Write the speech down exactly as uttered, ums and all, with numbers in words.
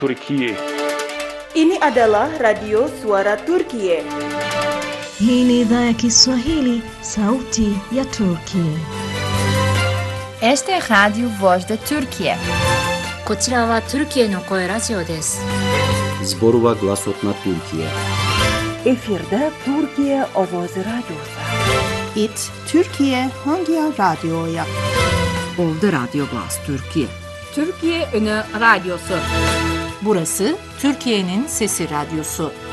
Turkiye. Ini adalah Radio Suara Turkiye. Hii ni idhaa ya Kiswahili, sauti ya Turkiye. Este é Radio Voz da Turkiye. こちらはトルキエの声ラジオです。 Zborova Glasot na Türkiye. Efirde Türkiye Ovozi Radyosu. It Türkiye Hangi Radyo'ya? Ovda Radyo Glas Türkiye. Türkiye Ünü Radyosu. Burası Türkiye'nin Sesi Radyosu.